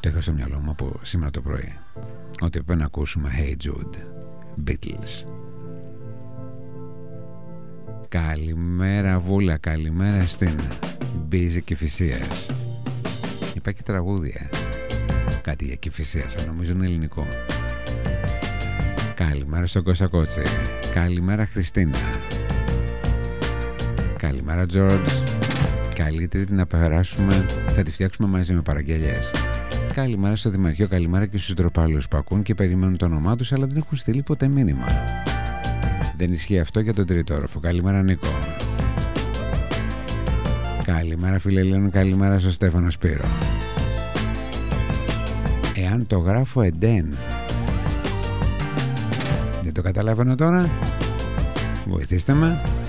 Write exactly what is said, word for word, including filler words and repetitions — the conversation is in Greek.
Το είχα στο μυαλό μου από σήμερα το πρωί ότι έπρεπε να ακούσουμε Hey Jude, Beatles. Καλημέρα Βούλα, καλημέρα στην Μπίζη Κηφισίας. Υπάρχει τραγούδια κάτι για Κηφισίας, νομίζω είναι ελληνικό. Καλημέρα στον Κώστα Κότσι. Καλημέρα Χριστίνα. Καλημέρα George. Καλή Τρίτη να περάσουμε. Θα τη φτιάξουμε μαζί με παραγγελιές. Καλημέρα στο Δημαρχείο. Καλημέρα και στους ντροπάλους που ακούν και περιμένουν το όνομά τους, αλλά δεν έχουν στείλει ποτέ μήνυμα. Δεν ισχύει αυτό για τον τρίτο όροφο. Καλημέρα Νίκο. Καλημέρα φίλε Ελένη. Καλημέρα στο Στέφανο Σπύρο. Εάν το γράφω εντέν, δεν το καταλαβαίνω τώρα. Βοηθήστε με.